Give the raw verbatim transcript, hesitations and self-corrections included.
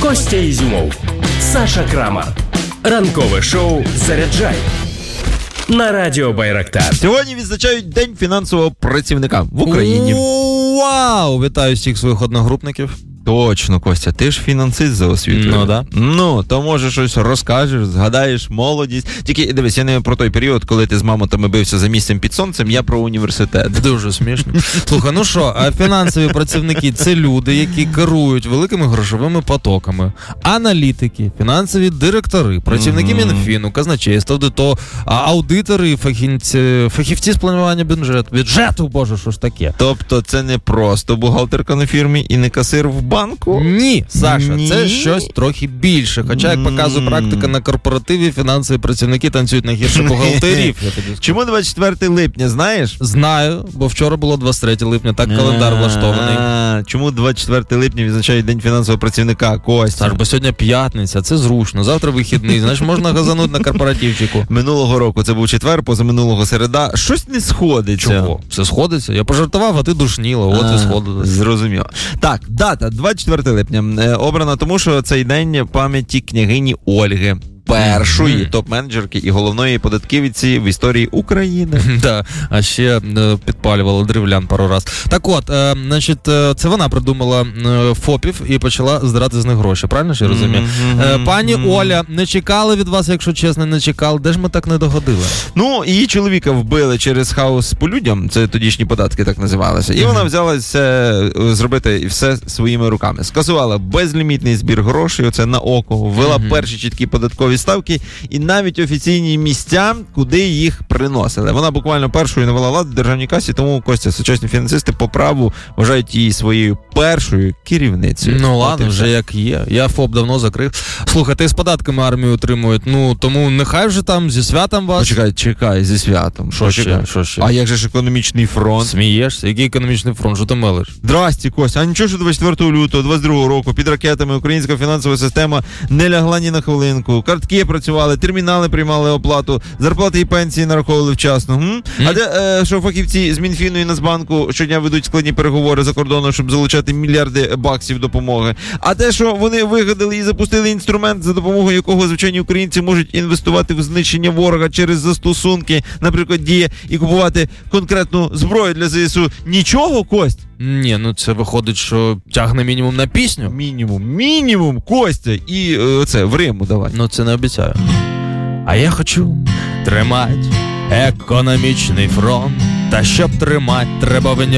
Костя Ізюмов, Саша Крамар. Ранкове шоу «Заряджай» на Радіо Байрактар. Сьогодні відзначають День фінансового працівника в Україні. Вау! Вітаю всіх своїх одногрупників. Точно, Костя, ти ж фінансист за освітою. Ну, да. Ну, то може щось розкажеш, згадаєш молодість. Тільки, дивись, я не про той період, коли ти з мамотами бився за місцем під сонцем, я про університет. Дуже смішно. Слухай, ну що, а фінансові працівники – це люди, які керують великими грошовими потоками. Аналітики, фінансові директори, працівники mm-hmm. Мінфіну, казначейства, то аудитори, фахівці, фахівці з планування бюджету. Бюджету, боже, що ж таке? Тобто це не просто бухгалтерка на фірмі і не касир в банку? Ні, Саша, Ні. це щось трохи більше. Хоча, як показує практика на корпоративі, фінансові працівники танцюють на гірше бухгалтерів. Чому двадцять четвертого липня, знаєш? Знаю, бо вчора було двадцять третього липня, так календар влаштований. Чому двадцять четвертого липня відзначають День фінансового працівника, Костя? Саш, бо сьогодні п'ятниця, це зручно, завтра вихідний, знаєш, можна газанути на корпоративчику. Минулого року це був четвер, позаминулого середа. Щось не сходиться. Чого? Все сходиться? Я пожартував, а ти душніла, от і сходилось. Зрозуміло. Так, дата двадцять четвертого липня е, обрана тому, що цей день пам'яті княгині Ольги. Першої mm-hmm. топ-менеджерки і головної податківці в історії України. Да, а ще е, підпалювала древлян пару раз. Так от, е, значить, е, це вона придумала е, ФОПів і почала здирати з них гроші, правильно ж я розумію? Mm-hmm. Е, пані mm-hmm. Оля, не чекали від вас, якщо чесно, не чекали. Де ж ми так не догодили? Ну, її чоловіка вбили через хаос по людям, це тодішні податки так називалися, і mm-hmm. вона взялася зробити все своїми руками. Скасувала безлімітний збір грошей, оце на око, ввела mm-hmm. перші чіткі податкові ставки і навіть офіційні місця, куди їх приносили. Вона буквально першою навела лад в державній касі, тому, Костя, сучасні фінансисти по праву вважають її своєю першою керівницею. Ну ладно, вже як є. Я ФОП давно закрив. Слухай, ти з податками армію утримують, ну тому нехай вже там зі святом вас. Ну, чекай, чекай, зі святом. Що ще? Що ще? А як же ж економічний фронт? Смієшся? Який економічний фронт? Що ти мелиш? Здрасті, Костя. А нічого, що двадцять четвертого лютого двадцять другого року під ракетами українська фінансова система не лягла ні на хвилинку. Картки працювали, термінали приймали оплату, зарплати і пенсії нараховували вчасно. М? Mm. А де, е, що фахівці з Мінфіну і Нацбанку щодня ведуть складні переговори за кордоном, щоб залучати мільярди баксів допомоги? А те, що вони вигадали і запустили інструмент, за допомогою якого звичайні українці можуть інвестувати в знищення ворога через застосунки, наприклад, Дія, і купувати конкретну зброю для ЗСУ. Нічого, Кость? Ні, ну це виходить, що тягне мінімум на пісню. Мінімум, мінімум, Костя. І оце, в Риму давай. Ну це не обіцяю. А я хочу тримати економічний фронт. Та щоб тримати, треба в